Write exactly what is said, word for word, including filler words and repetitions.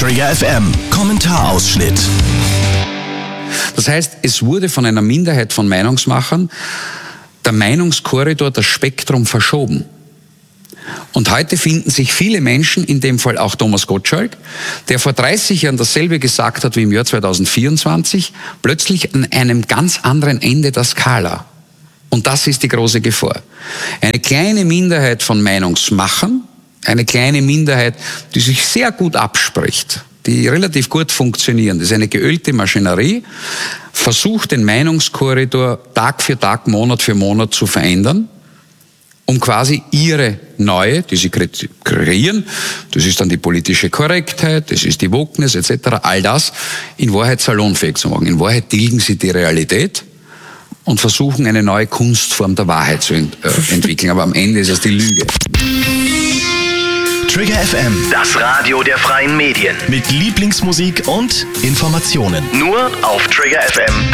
Trigger F M, Kommentarausschnitt. Das heißt, es wurde von einer Minderheit von Meinungsmachern der Meinungskorridor, das Spektrum verschoben. Und heute finden sich viele Menschen, in dem Fall auch Thomas Gottschalk, der vor dreißig Jahren dasselbe gesagt hat wie im Jahr zweitausendvierundzwanzig, plötzlich an einem ganz anderen Ende der Skala. Und das ist die große Gefahr. Eine kleine Minderheit von Meinungsmachern, eine kleine Minderheit, die sich sehr gut abspricht, die relativ gut funktionieren, das ist eine geölte Maschinerie, versucht den Meinungskorridor Tag für Tag, Monat für Monat zu verändern, um quasi ihre neue, die sie kreieren, das ist dann die politische Korrektheit, das ist die Wokeness et cetera, all das in Wahrheit salonfähig zu machen. In Wahrheit tilgen sie die Realität und versuchen eine neue Kunstform der Wahrheit zu ent- äh, entwickeln. Aber am Ende ist es die Lüge. Trigger F M, Das Radio der freien Medien. mit Lieblingsmusik und Informationen. Nur auf trigger f m